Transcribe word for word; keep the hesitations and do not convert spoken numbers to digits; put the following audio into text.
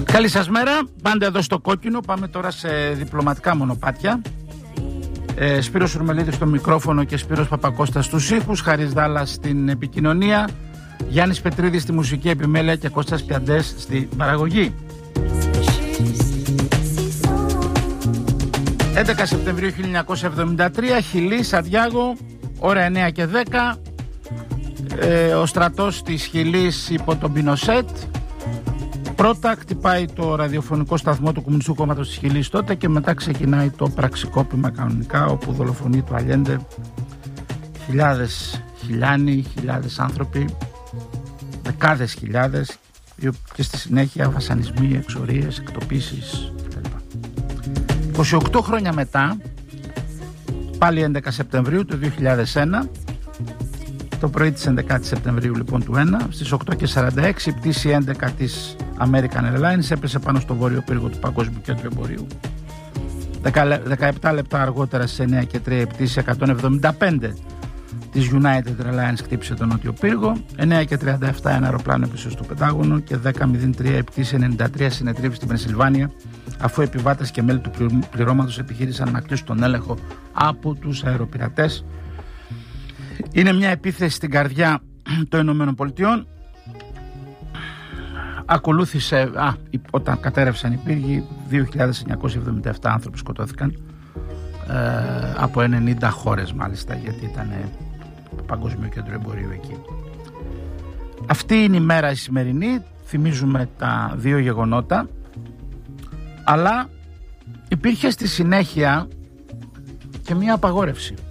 Καλή σας μέρα, πάντα εδώ στο κόκκινο. Πάμε τώρα σε διπλωματικά μονοπάτια. ε, Σπύρος Σουρμελίδης στο μικρόφωνο και Σπύρος Παπακώστας στους ήχους, Χαρίς Δάλλας στην επικοινωνία, Γιάννης Πετρίδης στη μουσική επιμέλεια και Κώστας Πιαντές στην παραγωγή. έντεκα Σεπτεμβρίου χίλια εννιακόσια εβδομήντα τρία, Χιλή, Σαντιάγο, ώρα εννέα και δέκα. ε, Ο στρατός της Χιλής υπό τον Πινοσέτ πρώτα χτυπάει το ραδιοφωνικό σταθμό του Κομμουνιστικού Κόμματος της Χιλής τότε, και μετά ξεκινάει το πραξικόπημα κανονικά, όπου δολοφονεί το Αλιέντε χιλιάδες χιλιάνοι, χιλιάδες άνθρωποι, δεκάδες χιλιάδες, και στη συνέχεια βασανισμοί, εξορίες, εκτοπίσεις κτλ. είκοσι οκτώ χρόνια μετά, πάλι έντεκα Σεπτεμβρίου του δύο χιλιάδες ένα, το πρωί της έντεκα Σεπτεμβρίου λοιπόν του ένα, στις οκτώ και σαράντα έξι, η πτήση έντεκα της American Airlines έπεσε πάνω στο βόρειο πύργο του Παγκόσμιου Κέντρου Εμπορίου. δεκαεπτά λεπτά αργότερα, στις εννέα και τρία, η πτήση εκατόν εβδομήντα πέντε της United Airlines χτύπησε τον νότιο πύργο. εννέα και τριάντα επτά ένα αεροπλάνο έπεσε στο Πεντάγωνο και δέκα μηδέν τρία η πτήση ενενήντα τρία συνετρίβη στην Πενσιλβάνια, αφού επιβάτες και μέλη του πληρώματος επιχείρησαν να κλείσουν τον έλεγχο από τους αεροπειρατές. Είναι μια επίθεση στην καρδιά των Ηνωμένων Πολιτειών. Ακολούθησε, α, όταν κατέρευσαν οι πύργοι, δύο χιλιάδες εννιακόσιοι εβδομήντα επτά άνθρωποι σκοτώθηκαν, ε, από ενενήντα χώρες μάλιστα, γιατί ήταν Παγκόσμιο Κέντρο Εμπορίου εκεί. Αυτή είναι η μέρα η σημερινή. Θυμίζουμε τα δύο γεγονότα, αλλά υπήρχε στη συνέχεια και μια απαγόρευση.